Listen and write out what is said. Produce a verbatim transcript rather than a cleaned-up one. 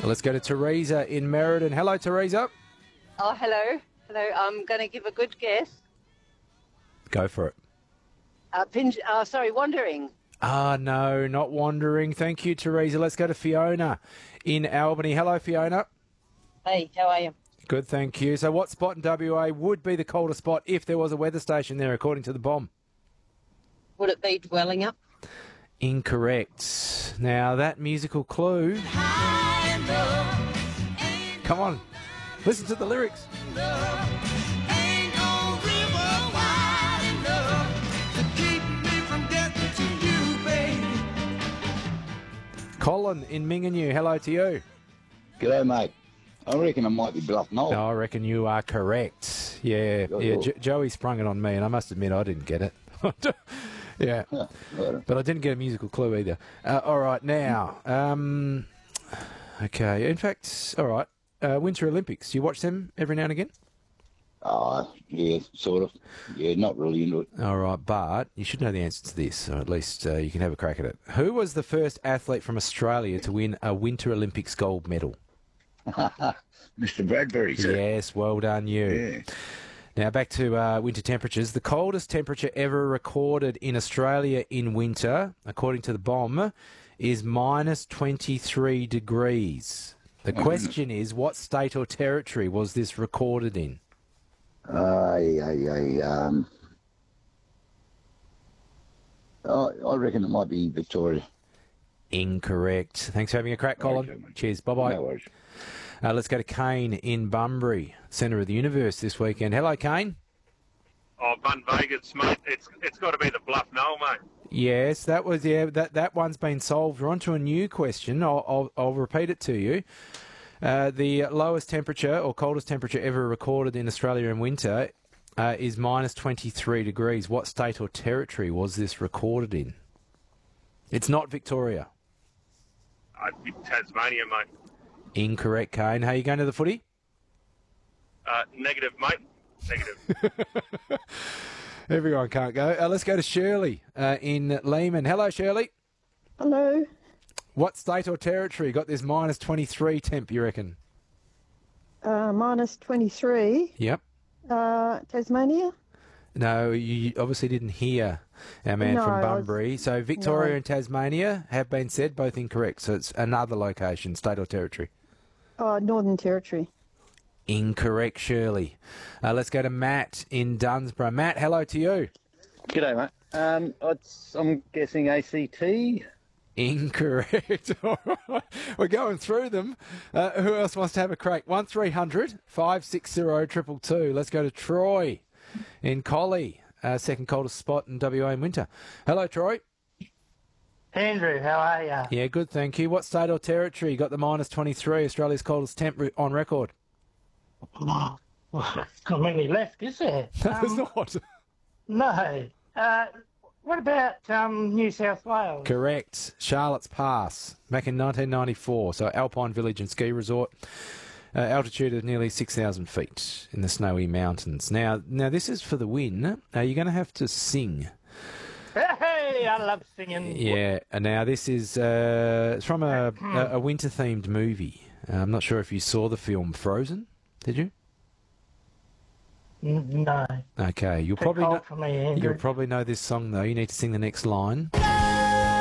Let's go to Teresa in Meriden. Hello, Teresa. Oh, hello. Hello. I'm going to give a good guess. Go for it. Uh, pinch, uh, sorry, Wandering. Ah, no, not Wandering. Thank you, Teresa. Let's go to Fiona in Albany. Hello, Fiona. Hey, how are you? Good, thank you. So what spot in W A would be the coldest spot if there was a weather station there, according to the bomb? Would it be Dwelling Up? Incorrect. Now, that musical clue... Come on, listen to the lyrics. Colin in Minganoo, hello to you. G'day, mate. I reckon it might be Bluff Knoll. No, I reckon you are correct. Yeah, Good yeah. call. Jo- Joey sprung it on me, and I must admit I didn't get it. yeah, Yeah, right. but I didn't get a musical clue either. Uh, all right, now, um, okay. In fact, all right. Uh, Winter Olympics. Do you watch them every now and again? Ah, yeah, sort of. Yeah, not really into it. All right, but you should know the answer to this, or at least uh, you can have a crack at it. Who was the first athlete from Australia to win a Winter Olympics gold medal? Mister Bradbury, sir. Yes, well done, you. Yeah. Now, back to uh, winter temperatures. The coldest temperature ever recorded in Australia in winter, according to the bomb, is minus twenty-three degrees. The question is, what state or territory was this recorded in? I, I, I, um, I, I reckon it might be Victoria. Incorrect. Thanks for having a crack, Colin. Okay, mate. Cheers. Bye-bye. No worries. Uh, let's go to Kane in Bunbury, centre of the universe this weekend. Hello, Kane. Oh, Bun Vegas, mate. It's it's got to be the Bluff Knoll, mate. Yes, that was yeah. That that one's been solved. We're on to a new question. I'll I'll, I'll repeat it to you. Uh, the lowest temperature or coldest temperature ever recorded in Australia in winter uh, is minus twenty-three degrees. What state or territory was this recorded in? It's not Victoria. I'd be Tasmania, mate. Incorrect, Kane. How are you going to the footy? Uh, negative, mate. Negative. Everyone can't go. Uh, let's go to Shirley uh, in Lehman. Hello, Shirley. Hello. What state or territory got this minus twenty-three temp, you reckon? Uh, minus twenty-three. Yep. Uh, Tasmania? No, you obviously didn't hear our man No, from I was- Bunbury. So Victoria No. and Tasmania have been said, both incorrect. So it's another location, state or territory. Oh, Northern Territory. Incorrect, Shirley. Uh, let's go to Matt in Dunsborough. Matt, hello to you. G'day, mate. Um, it's, I'm guessing A C T. Incorrect. All right. We're going through them. Uh, who else wants to have a crack? one three hundred five six zero two two two. Let's go to Troy in Collie, uh, second coldest spot in W A in winter. Hello, Troy. Andrew, how are you? Yeah, good, thank you. What state or territory got the minus twenty-three, Australia's coldest temp re- on record? Well, not many left, is there? There's Um, not. no. Uh, what about um, New South Wales? Correct. Charlotte's Pass, back in nineteen ninety-four. So Alpine Village and Ski Resort. Uh, altitude of nearly six thousand feet in the snowy mountains. Now, now this is for the win. Uh, you're going to have to sing. Hey, I love singing. Yeah. And now this is uh, it's from a, a, a winter-themed movie. Uh, I'm not sure if you saw the film Frozen. Did you? N- No. Okay. You'll Too probably cold know, for me, Andrew. you'll probably know this song though. You need to sing the next line. Love